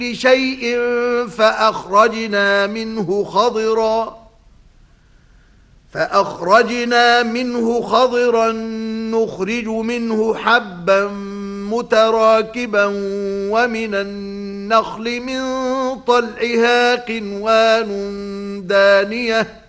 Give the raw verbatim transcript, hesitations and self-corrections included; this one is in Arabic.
شيء فأخرجنا منه خضرا فأخرجنا منه خضرا نخرج منه حبا متراكبا ومن النخل من طلعها قنوان دانية